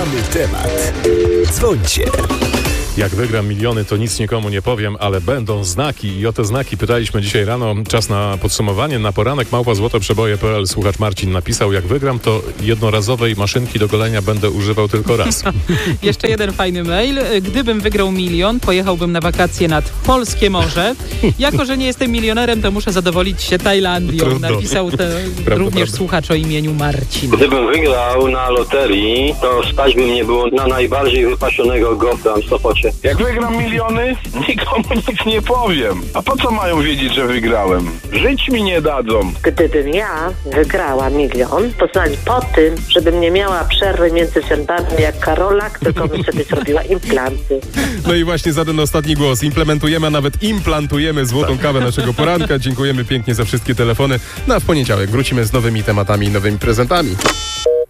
Mamy temat. Dzwońcie. Jak wygram miliony, to nic nikomu nie powiem, ale będą znaki i o te znaki pytaliśmy dzisiaj rano. Czas na podsumowanie. Na poranek @złotoprzeboje.pl słuchacz Marcin napisał: jak wygram, to jednorazowej maszynki do golenia będę używał tylko raz. Jeszcze jeden fajny mail. Gdybym wygrał milion, pojechałbym na wakacje nad polskie morze. Jako, że nie jestem milionerem, to muszę zadowolić się Tajlandią. Trudno. Napisał również słuchacz o imieniu Marcin. Gdybym wygrał na loterii, to stać by mnie było na najbardziej wypasionego gołta w Sopocie. Jak wygram miliony, nikomu nic nie powiem. A po co mają wiedzieć, że wygrałem? Żyć mi nie dadzą. Gdybym ja wygrała milion, to znaczy po tym, żebym nie miała przerwy między zębami jak Karolak, tylko bym sobie zrobiła implanty. No i właśnie za ten ostatni głos implementujemy, a nawet implantujemy złotą kawę naszego poranka. Dziękujemy pięknie za wszystkie telefony. No a w poniedziałek wrócimy z nowymi tematami i nowymi prezentami.